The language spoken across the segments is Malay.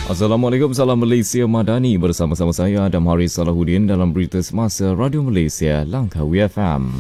Assalamualaikum, salam Malaysia Madani. Bersama-sama saya Adam Haris Salahuddin dalam berita semasa Radio Malaysia Langkawi FM.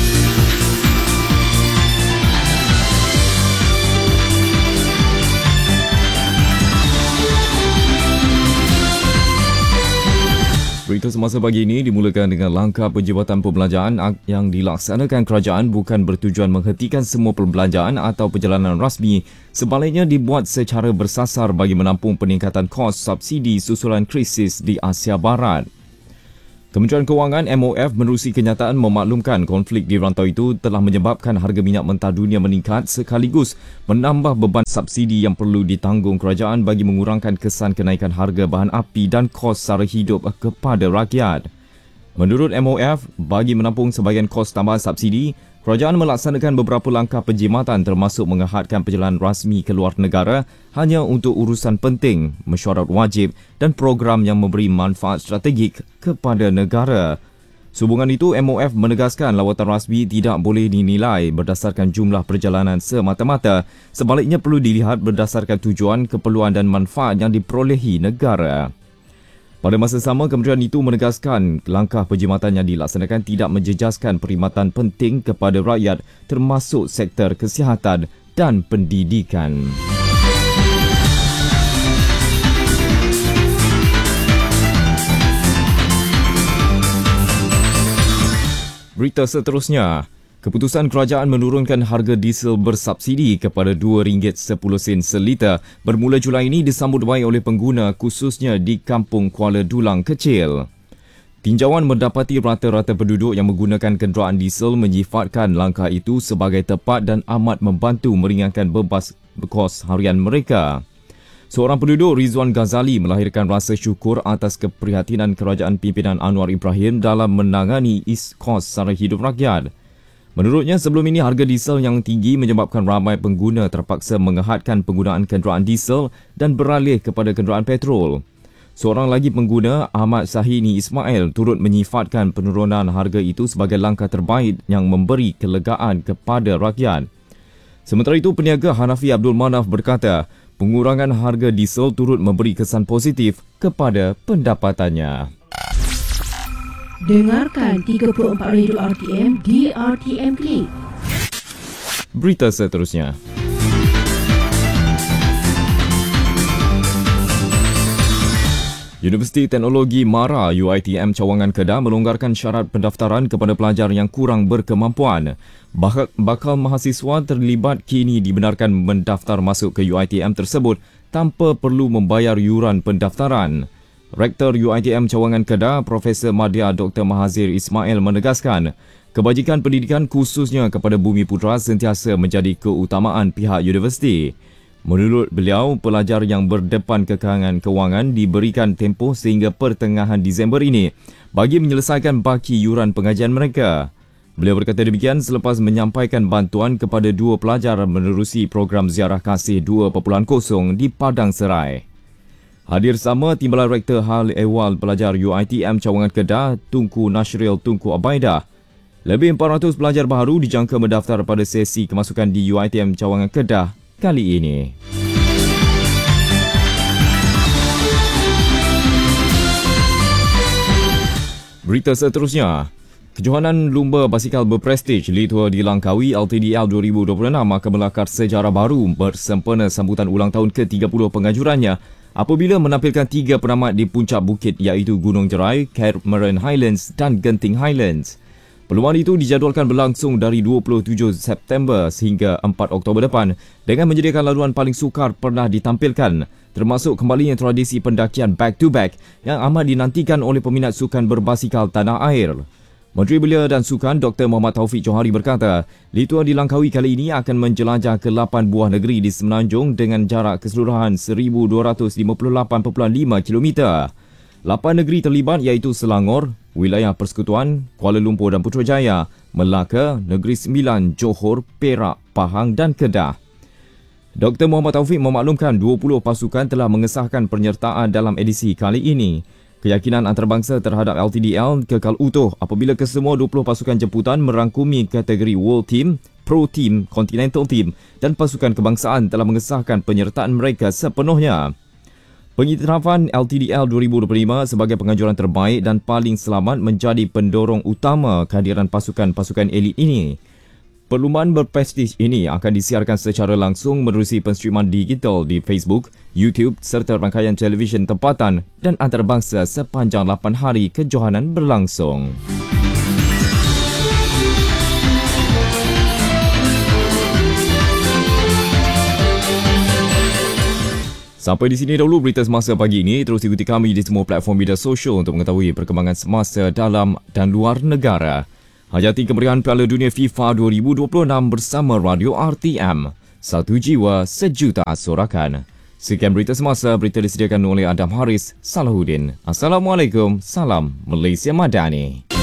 Berita semasa pagi ini dimulakan dengan langkah penjabatan perbelanjaan yang dilaksanakan kerajaan bukan bertujuan menghentikan semua perbelanjaan atau perjalanan rasmi. Sebaliknya dibuat secara bersasar bagi menampung peningkatan kos subsidi susulan krisis di Asia Barat. Kementerian Kewangan MOF menerusi kenyataan memaklumkan konflik di rantau itu telah menyebabkan harga minyak mentah dunia meningkat sekaligus menambah beban subsidi yang perlu ditanggung kerajaan bagi mengurangkan kesan kenaikan harga bahan api dan kos sara hidup kepada rakyat. Menurut MOF, bagi menampung sebahagian kos tambahan subsidi, kerajaan melaksanakan beberapa langkah penjimatan termasuk mengehadkan perjalanan rasmi ke luar negara hanya untuk urusan penting, mesyuarat wajib dan program yang memberi manfaat strategik kepada negara. Sehubungan itu, MOF menegaskan lawatan rasmi tidak boleh dinilai berdasarkan jumlah perjalanan semata-mata, sebaliknya perlu dilihat berdasarkan tujuan, keperluan dan manfaat yang diperolehi negara. Pada masa sama, kementerian itu menegaskan langkah penjimatan yang dilaksanakan tidak menjejaskan perkhidmatan penting kepada rakyat termasuk sektor kesihatan dan pendidikan. Berita seterusnya. Keputusan kerajaan menurunkan harga diesel bersubsidi kepada RM2.10 seliter bermula Julai ini disambut baik oleh pengguna khususnya di Kampung Kuala Dulang Kecil. Tinjauan mendapati rata-rata penduduk yang menggunakan kenderaan diesel menyifatkan langkah itu sebagai tepat dan amat membantu meringankan beban kos harian mereka. Seorang penduduk, Rizwan Ghazali, melahirkan rasa syukur atas keprihatinan kerajaan pimpinan Anwar Ibrahim dalam menangani kos sara hidup rakyat. Menurutnya, sebelum ini harga diesel yang tinggi menyebabkan ramai pengguna terpaksa mengehadkan penggunaan kenderaan diesel dan beralih kepada kenderaan petrol. Seorang lagi pengguna, Ahmad Sahini Ismail, turut menyifatkan penurunan harga itu sebagai langkah terbaik yang memberi kelegaan kepada rakyat. Sementara itu, peniaga Hanafi Abdul Manaf berkata, pengurangan harga diesel turut memberi kesan positif kepada pendapatannya. Dengarkan 34 Radio RTM di RTM Klik. Berita seterusnya. Universiti Teknologi MARA UiTM Cawangan Kedah melonggarkan syarat pendaftaran kepada pelajar yang kurang berkemampuan. Bakal mahasiswa terlibat kini dibenarkan mendaftar masuk ke UiTM tersebut tanpa perlu membayar yuran pendaftaran. Rektor UiTM Cawangan Kedah, Profesor Madya Dr. Mahazir Ismail menegaskan, kebajikan pendidikan khususnya kepada Bumi Putera sentiasa menjadi keutamaan pihak universiti. Menurut beliau, pelajar yang berdepan kekangan kewangan diberikan tempoh sehingga pertengahan Disember ini bagi menyelesaikan baki yuran pengajian mereka. Beliau berkata demikian selepas menyampaikan bantuan kepada dua pelajar menerusi program Ziarah Kasih 2.0 di Padang Serai. Hadir sama Timbalan Rektor Hal Ehwal Pelajar UiTM Cawangan Kedah, Tunku Nashril Tunku Abaidah. Lebih 400 pelajar baru dijangka mendaftar pada sesi kemasukan di UiTM Cawangan Kedah kali ini. Berita seterusnya. Kejohanan Lumba Basikal berprestij Litua di Langkawi LTDL 2026 akan melakar sejarah baru bersempena sambutan ulang tahun ke-30 pengajurannya apabila menampilkan 3 penamat di puncak bukit iaitu Gunung Jerai, Cameron Highlands dan Genting Highlands. Perluan itu dijadualkan berlangsung dari 27 September sehingga 4 Oktober depan dengan menyediakan laluan paling sukar pernah ditampilkan, termasuk kembalinya tradisi pendakian back-to-back yang amat dinantikan oleh peminat sukan berbasikal tanah air. Menteri Belia dan Sukan Dr. Muhammad Taufik Johari berkata, Litua di Langkawi kali ini akan menjelajah ke 8 buah negeri di Semenanjung dengan jarak keseluruhan 1,258.5 km. 8 negeri terlibat iaitu Selangor, Wilayah Persekutuan, Kuala Lumpur dan Putrajaya, Melaka, Negeri Sembilan, Johor, Perak, Pahang dan Kedah. Dr. Muhammad Taufik memaklumkan 20 pasukan telah mengesahkan penyertaan dalam edisi kali ini. Keyakinan antarabangsa terhadap LTDL kekal utuh apabila kesemua 20 pasukan jemputan merangkumi kategori World Team, Pro Team, Continental Team dan pasukan kebangsaan telah mengesahkan penyertaan mereka sepenuhnya. Pengiktirafan LTDL 2025 sebagai penganjuran terbaik dan paling selamat menjadi pendorong utama kehadiran pasukan-pasukan elit ini. Perlumbaan berprestij ini akan disiarkan secara langsung menerusi penstreaman digital di Facebook, YouTube serta rangkaian televisyen tempatan dan antarabangsa sepanjang 8 hari kejohanan berlangsung. Sampai di sini dahulu berita semasa pagi ini. Terus ikuti kami di semua platform media sosial untuk mengetahui perkembangan semasa dalam dan luar negara. Hayati kemeriahan Piala Dunia FIFA 2026 bersama Radio RTM. Satu jiwa, sejuta sorakan. Sekian berita semasa, berita disediakan oleh Adam Haris Salahuddin. Assalamualaikum, salam Malaysia Madani.